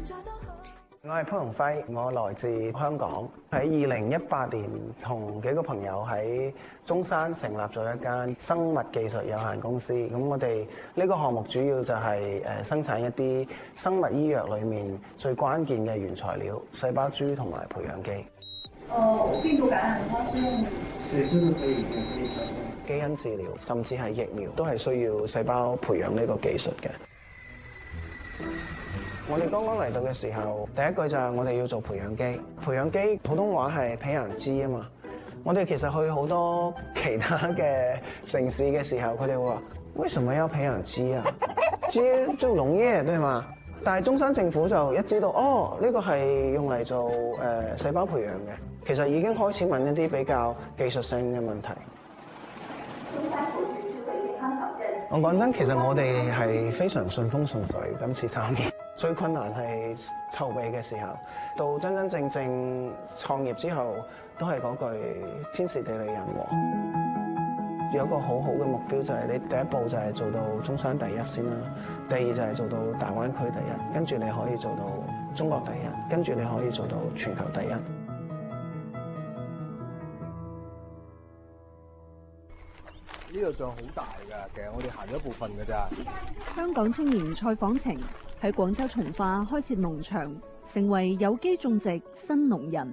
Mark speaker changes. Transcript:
Speaker 1: 我係潘鴻輝，我來自香港。喺2018年，同幾個朋友喺中山成立咗一間生物技術有限公司。咁我哋呢個項目主要就係生產一啲生物醫藥裏面最關鍵嘅原材料——細胞株同埋培養基。
Speaker 2: 病毒感染的話是用？
Speaker 1: 對，就是可以基因治療，甚至係疫苗，都係需要細胞培養呢個技術嘅。我哋剛剛嚟到嘅時候，第一句就係我哋要做培養基。培養基普通話係培養基啊嘛。我哋其實去好多其他嘅城市嘅時候，佢哋會話：為什麼要培養基啊？基就農業對嘛？但係中山政府就一知道，哦，呢個係用嚟做細胞培養嘅，其實已經開始問一啲比較技術性嘅問題。我講真，其實我哋係非常順風順水，今次參與。最困難係籌備嘅時候，到真真正正創業之後，都係嗰句天時地利人和。有一個好好嘅目標就係你第一步就係做到中山第一先啦，第二就係做到大灣區第一，跟住你可以做到中國第一，跟住你可以做到全球第一。
Speaker 3: 呢度仲好大㗎，其實我哋行咗一部分㗎咋。
Speaker 4: 香港青年蔡訪晴喺廣州從化開設農場，成為有機種植新農人。